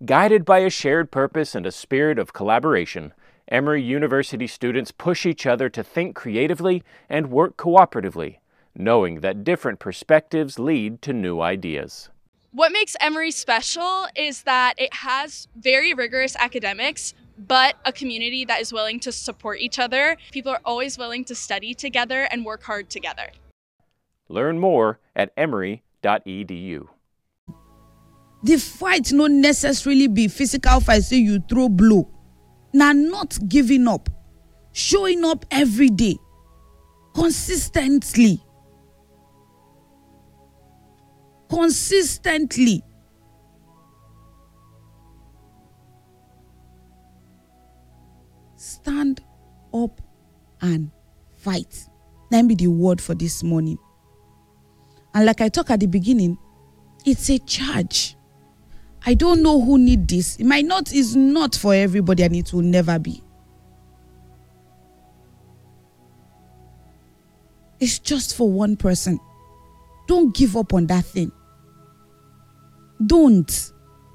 Guided by a shared purpose and a spirit of collaboration, Emory University students push each other to think creatively and work cooperatively, knowing that different perspectives lead to new ideas. What makes Emory special is that it has very rigorous academics, but a community that is willing to support each other. People are always willing to study together and work hard together. Learn more at emory.edu. The fight not necessarily be physical fight, say you throw blow. Now not giving up. Showing up every day. Consistently. Stand up and fight. That be the word for this morning. And like I talked at the beginning, it's a charge. I don't know who need this. It's not for everybody, and it will never be. It's just for one person. Don't give up on that thing. Don't.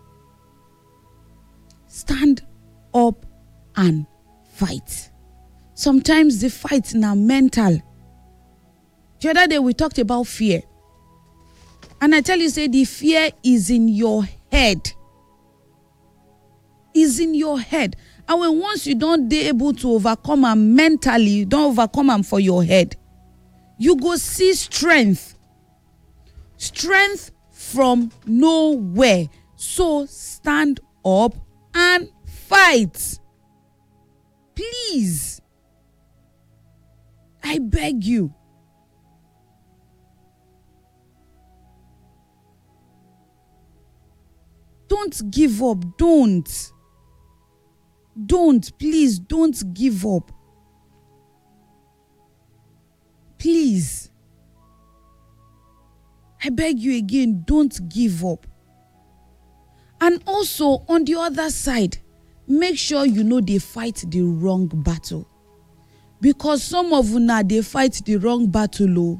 Stand up and fight. Sometimes the fight now mental. The other day we talked about fear. And I tell you, say the fear is in your head. Is in your head. And when once you don't be able to overcome them mentally, you don't overcome them for your head, you go see strength. Strength from nowhere. So stand up and fight. Please. I beg you. Don't give up. Don't. Please, don't give up. Please. I beg you again, don't give up. And also, on the other side, make sure you know they fight the wrong battle. Because some of you now, they fight the wrong battle.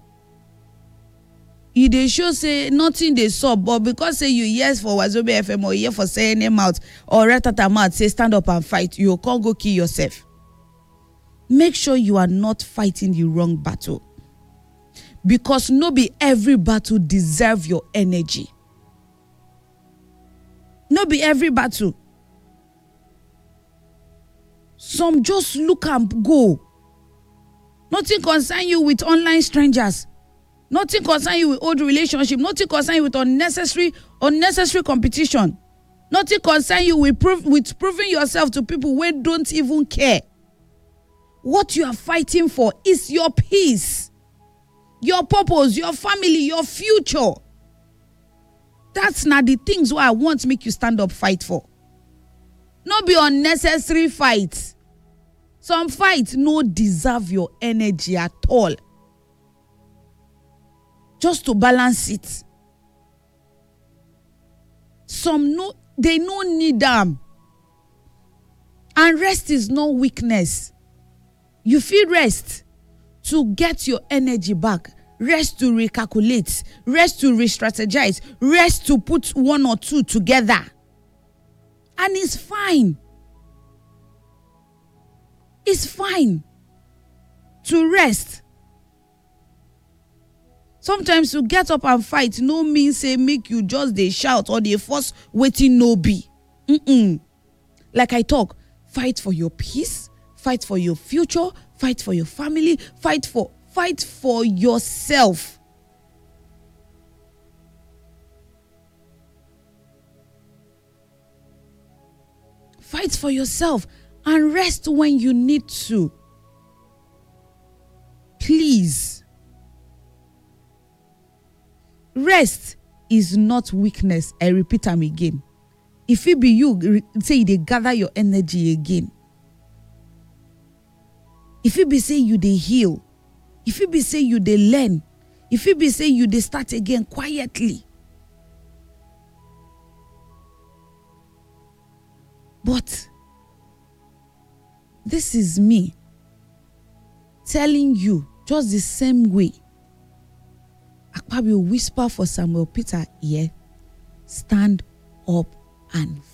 They show say nothing they saw, but because say you yes for Wazobia FM or yes for saying them out or ratata mouth say stand up and fight, you can't go kill yourself. Make sure you are not fighting the wrong battle. Because no be every battle deserve your energy. No be every battle. Some just look and go. Nothing concern you with online strangers. Nothing concern you with old relationship. Nothing concern you with unnecessary competition. Nothing concern you with proving yourself to people who don't even care. What you are fighting for is your peace, your purpose, your family, your future. That's not the things why I want to make you stand up fight for. Not be unnecessary fight. Some fights no deserve your energy at all. Just to balance it. Some no, they no need them. And rest is no weakness. You feel rest to get your energy back. Rest to recalculate. Rest to re-strategize. Rest to put one or two together. And it's fine. It's fine to rest. Sometimes to get up and fight no means say make you just they shout or they force waiting no be. Like I talk, fight for your peace, fight for your future, fight for your family, fight for yourself. Fight for yourself and rest when you need to. Please. Rest is not weakness. I repeat them again. If it be you, say they gather your energy again. If it be say you they heal. If it be say you they learn. If it be say you they start again quietly. But this is me telling you just the same way Akpabio whisper for Samuel Peter here. Stand up and